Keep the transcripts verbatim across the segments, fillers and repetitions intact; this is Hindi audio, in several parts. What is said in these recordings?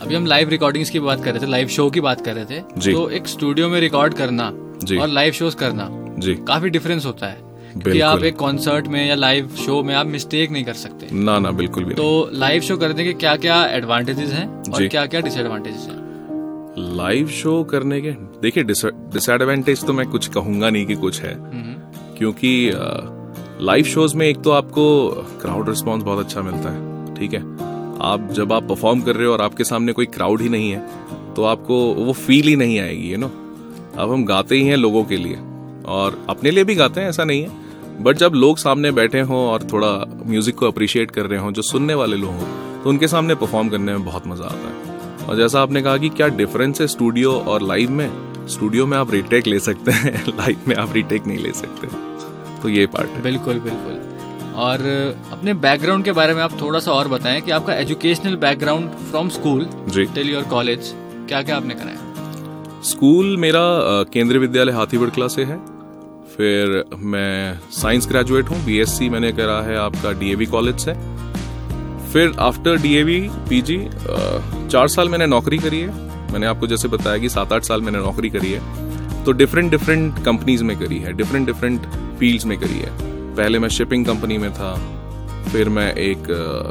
अभी हम लाइव रिकॉर्डिंग्स की बात कर रहे थे, लाइव शो की बात कर रहे थे, तो एक स्टूडियो में रिकॉर्ड करना और लाइव शोज करना जी काफी डिफरेंस होता है, क्योंकि आप एक कॉन्सर्ट में या लाइव शो में आप मिस्टेक नहीं कर सकते। ना ना बिल्कुल भी। तो लाइव शो करने के क्या क्या एडवांटेजेस हैं और क्या क्या डिसएडवांटेजेस हैं? लाइव शो करने के देखिए डिसएडवांटेज तो मैं कुछ कहूंगा नहीं कि कुछ है, क्योंकि लाइव शोज में एक तो आपको क्राउड रिस्पॉन्स बहुत अच्छा मिलता है, ठीक है। आप जब आप परफॉर्म कर रहे हो और आपके सामने कोई क्राउड ही नहीं है तो आपको वो फील ही नहीं आएगी, यू नो। अब हम गाते ही हैं लोगों के लिए और अपने लिए भी गाते हैं, ऐसा नहीं है, बट जब लोग सामने बैठे हों और थोड़ा म्यूजिक को अप्रिशिएट कर रहे हों, जो सुनने वाले लोग हों, तो उनके सामने परफॉर्म करने में बहुत मजा आता है। और जैसा आपने कहा कि क्या डिफरेंस है स्टूडियो और लाइव में, स्टूडियो में आप रीटेक ले सकते हैं, लाइव में आप रीटेक नहीं ले सकते, तो ये पार्ट है। बिल्कुल बिल्कुल। और अपने बैकग्राउंड के बारे में आप थोड़ा सा और बताएं कि आपका educational background from school till your college क्या क्या आपने कराया? स्कूल मेरा केंद्रीय विद्यालय हाथीवड़ कला से है, फिर मैं साइंस ग्रेजुएट हूँ, बीएससी मैंने करा है आपका डीएवी कॉलेज से। फिर आफ्टर डीएवी पीजी चार साल मैंने नौकरी करी है। मैंने आपको जैसे बताया कि सात आठ साल मैंने नौकरी करी है, तो डिफरेंट डिफरेंट कंपनीज में करी है, डिफरेंट डिफरेंट फील्ड्स में करी है। पहले मैं शिपिंग कंपनी में था, फिर मैं एक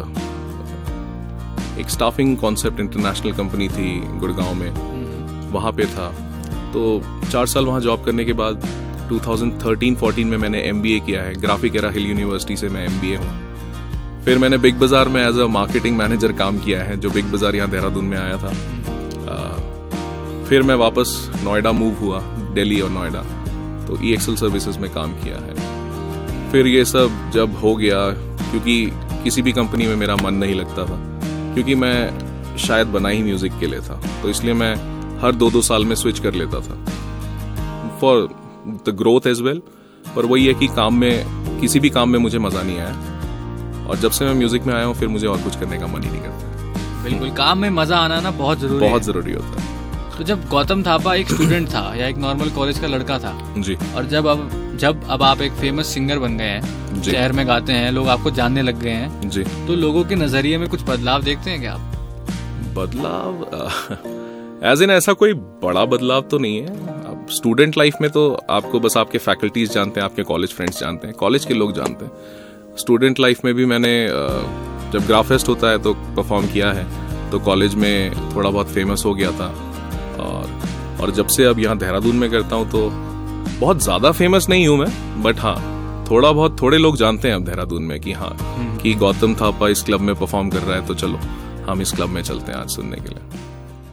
एक स्टाफिंग कॉन्सेप्ट इंटरनेशनल कंपनी थी गुड़गांव में, वहाँ पे था। तो चार साल वहाँ जॉब करने के बाद दो हज़ार तेरह चौदह में मैंने एमबीए किया है, ग्राफिक एरा हिल यूनिवर्सिटी से मैं एमबीए हूँ। फिर मैंने बिग बाजार में एज अ मार्केटिंग मैनेजर काम किया है, जो बिग बाजार यहाँ देहरादून में आया था। आ, फिर मैं वापस नोएडा मूव हुआ, दिल्ली और नोएडा, तो ई एक्सेल सर्विसेज में काम किया है। फिर ये सब जब हो गया, क्योंकि किसी भी कंपनी में मेरा मन नहीं लगता था, क्योंकि मैं शायद बना ही म्यूजिक के लिए था, तो इसलिए मैं हर दो दो साल में स्विच कर लेता था for the growth as well. पर वही है कि काम में, किसी भी काम में मुझे मजा नहीं आया, और जब से मैं म्यूजिक में आया हूँ फिर मुझे और कुछ करने का मन ही नहीं करता। बिल्कुल, काम में मजा आना ना बहुत जरूरी बहुत जरूरी होता है। तो जब गौतम थापा एक स्टूडेंट था या एक नॉर्मल कॉलेज का लड़का था जी, और जब अब जब अब आप एक फेमस सिंगर बन गए हैं, शहर में गाते हैं, लोग आपको जानने लग गए हैं जी, तो लोगों के नजरिए में कुछ बदलाव देखते हैं क्या आप? बदलाव एज इन ऐसा कोई बड़ा बदलाव तो नहीं है। अब स्टूडेंट लाइफ में तो आपको बस आपके फैकल्टीज जानते हैं, आपके कॉलेज फ्रेंड्स जानते हैं, कॉलेज के लोग जानते हैं। स्टूडेंट लाइफ में भी मैंने जब ग्राफेस्ट होता है तो परफॉर्म किया है, तो कॉलेज में थोड़ा बहुत फेमस हो गया था। और और जब से अब यहाँ देहरादून में करता हूँ तो बहुत ज्यादा फेमस नहीं हूँ मैं, बट हाँ थोड़ा बहुत, थोड़े लोग जानते हैं अब देहरादून में कि हाँ कि गौतम थापा इस क्लब में परफॉर्म कर रहा है, तो चलो हम इस क्लब में चलते हैं आज सुनने के लिए।